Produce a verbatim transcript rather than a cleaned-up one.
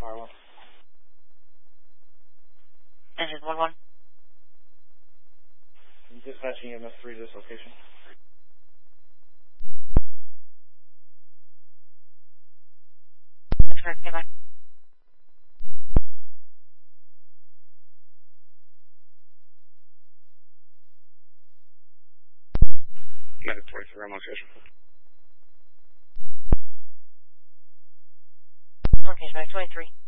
Tower one. Engine one one. I'm dispatching E M S three to this location. That's correct, stand by. Medic twenty-three on location. Location, Medic twenty-three.